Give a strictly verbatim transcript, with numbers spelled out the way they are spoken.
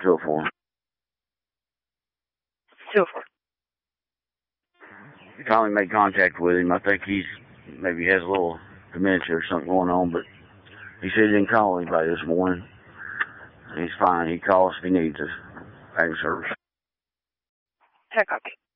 Two oh four. two oh four. Finally made contact with him. I think he's maybe has a little dementia or something going on, but he said he didn't call anybody this morning. He's fine. He calls if he needs us. Active service. I copy.